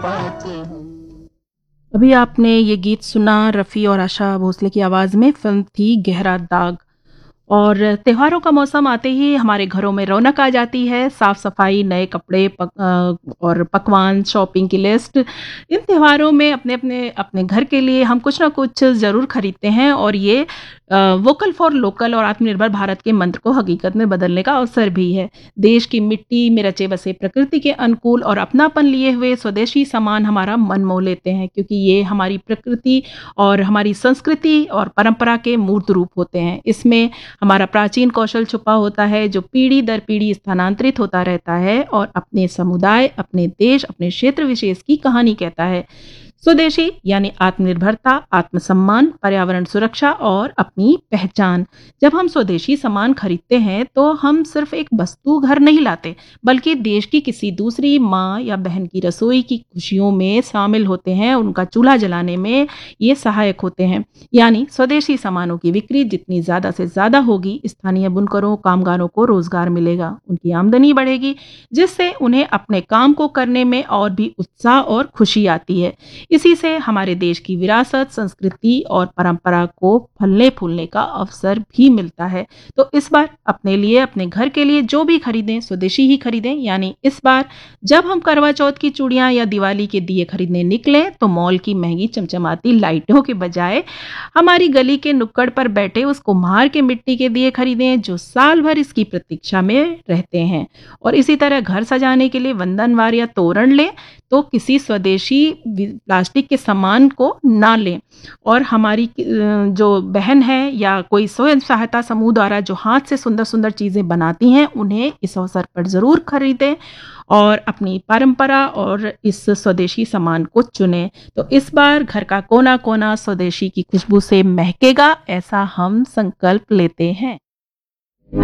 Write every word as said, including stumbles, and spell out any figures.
अभी आपने ये गीत सुना रफ़ी और आशा भोसले की आवाज़ में, फ़िल्म थी गहरा दाग। और त्योहारों का मौसम आते ही हमारे घरों में रौनक आ जाती है, साफ-सफाई, नए कपड़े पक अ, और पकवान, शॉपिंग की लिस्ट। इन त्योहारों में अपने-अपने अपने घर के लिए हम कुछ ना कुछ ज़रूर खरीदते हैं और ये अ, वोकल फॉर लोकल और आत्मनिर्भर भारत के मंत्र को हकीकत में बदलने का अवसर भी है। देश की मिट्टी में रचे बसे प्रकृति के अनुकूल और अपनापन लिए हुए स्वदेशी सामान हमारा मन मोह लेते हैं, क्योंकि ये हमारी प्रकृति और हमारी संस्कृति और परंपरा के मूर्त रूप होते हैं। इसमें हमारा प्राचीन कौशल छुपा होता है, जो पीढ़ी दर पीढ़ी स्थानांतरित होता रहता है और अपने समुदाय, अपने देश, अपने क्षेत्र विशेष की कहानी कहता है। स्वदेशी यानी आत्मनिर्भरता, आत्मसम्मान, पर्यावरण सुरक्षा और अपनी पहचान। जब हम स्वदेशी सामान खरीदते हैं तो हम सिर्फ एक वस्तु घर नहीं लाते, बल्कि देश की किसी दूसरी माँ या बहन की रसोई की खुशियों में शामिल होते हैं, उनका चूल्हा जलाने में ये सहायक होते हैं। यानी स्वदेशी सामानों की बिक्री जितनी ज़्यादा से ज़्यादा होगी, स्थानीय बुनकरों, कामगारों को रोजगार मिलेगा, उनकी आमदनी बढ़ेगी, जिससे उन्हें अपने काम को करने में और भी उत्साह और खुशी आती है। इसी से हमारे देश की विरासत, संस्कृति और परंपरा को फलने फूलने का अवसर भी मिलता है। तो इस बार अपने लिए, अपने घर के लिए जो भी खरीदें, स्वदेशी ही खरीदें। यानी इस बार जब हम करवा चौथ की चूड़ियां या दिवाली के दिए खरीदने निकलें, तो मॉल की महंगी चमचमाती लाइटों के बजाय हमारी गली के नुक्कड़ पर बैठे उस कुम्हार के मिट्टी के दिए खरीदें, जो साल भर इसकी प्रतीक्षा में रहते हैं। और इसी तरह घर सजाने के लिए वंदनवार या तोरण लें, तो किसी स्वदेशी प्लास्टिक के सामान को ना लें। और हमारी जो बहन है या कोई स्वयं सहायता समूह द्वारा जो हाथ से सुंदर सुंदर चीज़ें बनाती हैं, उन्हें इस अवसर पर ज़रूर खरीदें और अपनी परंपरा और इस स्वदेशी सामान को चुनें। तो इस बार घर का कोना कोना स्वदेशी की खुशबू से महकेगा, ऐसा हम संकल्प लेते हैं।